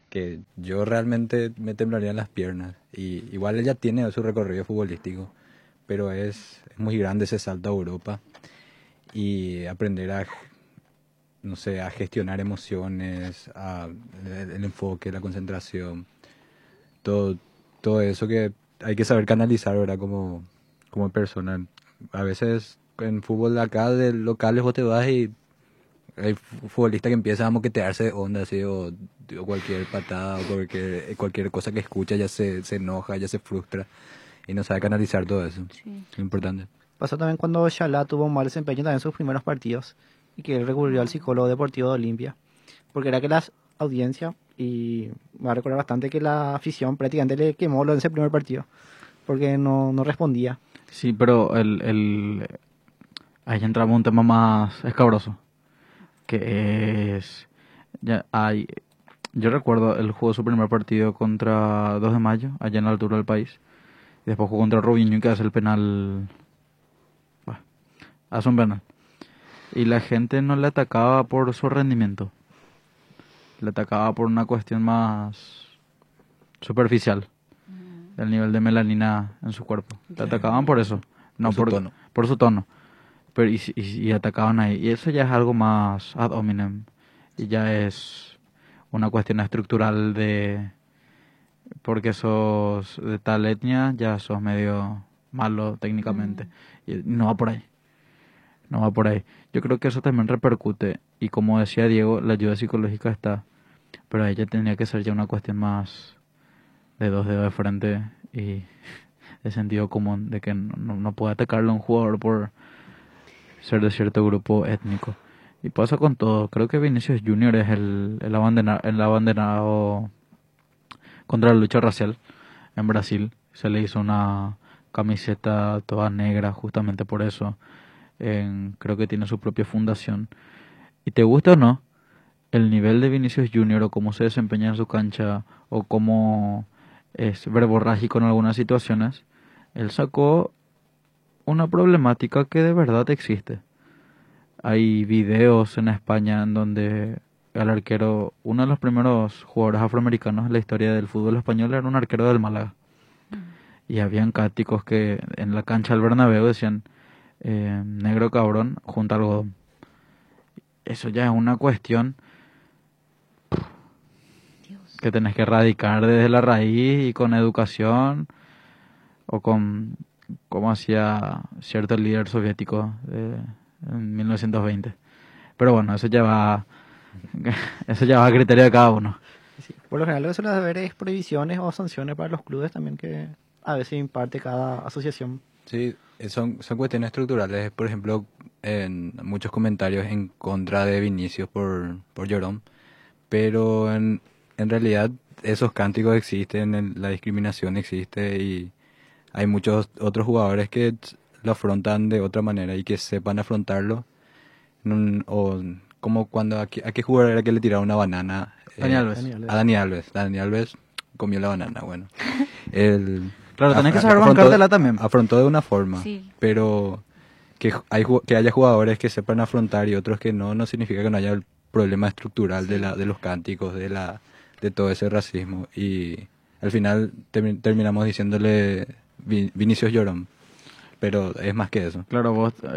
que yo realmente me temblarían las piernas. Y igual ella tiene su recorrido futbolístico, pero es muy grande ese salto a Europa y aprender a, no sé, a gestionar emociones, el enfoque, la concentración, todo, todo eso que hay que saber canalizar, ¿verdad? Como persona. A veces en fútbol acá de locales vos te vas y hay futbolistas que empiezan a moquetearse de onda así o cualquier patada o cualquier cosa que escucha ya se enoja, ya se frustra y no sabe canalizar todo eso. Sí. Es importante. Pasó también cuando Shalá tuvo un mal desempeño también en sus primeros partidos y que él recurrió al psicólogo deportivo de Olimpia, porque era que la audiencia, y me va a recordar bastante que la afición prácticamente le quemó lo en ese primer partido, porque no respondía. Sí, pero ahí entramos un tema más escabroso, que es, yo recuerdo, él jugó su primer partido contra 2 de Mayo, allá en la altura del país, y después jugó contra Robinho, que hace el penal, bueno, hace un penal, y la gente no le atacaba por su rendimiento, le atacaba por una cuestión más superficial, el nivel de melanina en su cuerpo, le atacaban por eso, no Por su tono. por su tono. Pero y atacaban ahí. Y eso ya es algo más ad hominem. Y ya es una cuestión estructural de... Porque sos de tal etnia, ya sos medio malo técnicamente. Y no va por ahí. No va por ahí. Yo creo que eso también repercute. Y como decía Diego, la ayuda psicológica está. Pero ahí ya tendría que ser ya una cuestión más de dos dedos de frente y de sentido común. De que no puede atacarle a un jugador por ser de cierto grupo étnico. Y pasa con todo. Creo que Vinicius Junior es el abanderado contra la lucha racial en Brasil. Se le hizo una camiseta toda negra justamente por eso. Creo que tiene su propia fundación. Y te gusta o no, el nivel de Vinicius Junior o cómo se desempeña en su cancha o cómo es verborrágico en algunas situaciones, él sacó una problemática que de verdad existe. Hay videos en España en donde el arquero, uno de los primeros jugadores afroamericanos en la historia del fútbol español, era un arquero del Málaga. Y habían cáticos que en la cancha del Bernabéu decían, negro cabrón, junta algodón. Eso ya es una cuestión que tenés que erradicar desde la raíz y con educación o con como hacía cierto líder soviético en 1920. Pero bueno, eso ya va a criterio de cada uno. Sí. Por lo general lo que suele haber es prohibiciones o sanciones para los clubes también que a veces imparte cada asociación. Sí, son cuestiones estructurales. Por ejemplo, en muchos comentarios en contra de Vinicius por Llorón, pero en realidad esos cánticos existen, la discriminación existe y hay muchos otros jugadores que lo afrontan de otra manera y que sepan afrontarlo. O como cuando a qué jugador era que le tiraron una banana. Dani Alves. Dani Alves. A Dani Alves. Dani Alves comió la banana, bueno. Él Claro, tenés que saber afrontó- bancártela también. Afrontó de una forma, Sí. pero que haya jugadores que sepan afrontar y otros que no significa que no haya el problema estructural de los cánticos, de todo ese racismo. Y al final terminamos diciéndole Vinicius Llorón, pero es más que eso. Claro,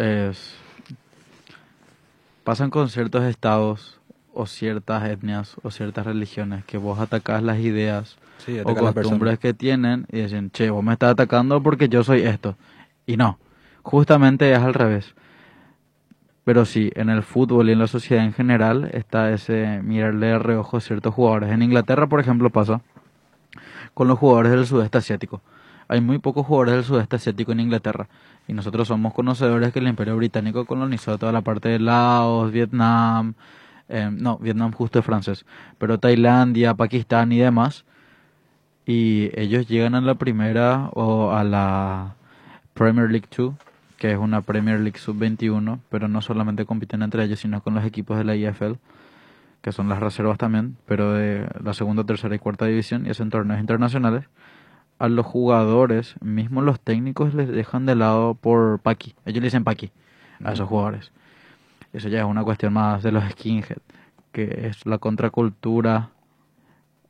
pasan con ciertos estados o ciertas etnias o ciertas religiones que vos atacás las ideas Sí, o ataca a la costumbres persona. que tienen y dicen, che, vos me estás atacando porque yo soy esto. Y no, justamente es al revés. Pero sí, en el fútbol y en la sociedad en general está ese mirarle de reojo a ciertos jugadores. En Inglaterra, por ejemplo, pasa con los jugadores del sudeste asiático. Hay muy pocos jugadores del sudeste asiático en Inglaterra. Y nosotros somos conocedores que el Imperio Británico colonizó toda la parte de Laos, Vietnam, no, Vietnam justo es francés, pero Tailandia, Pakistán y demás. Y ellos llegan a la primera o a la Premier League 2, que es una Premier League sub-21, pero no solamente compiten entre ellos, sino con los equipos de la EFL, que son las reservas también, pero de la segunda, tercera y cuarta división, y hacen torneos internacionales. A los jugadores, mismo los técnicos, les dejan de lado por paqui. Ellos le dicen paqui a esos jugadores. Eso ya es una cuestión más de los skinhead, que es la contracultura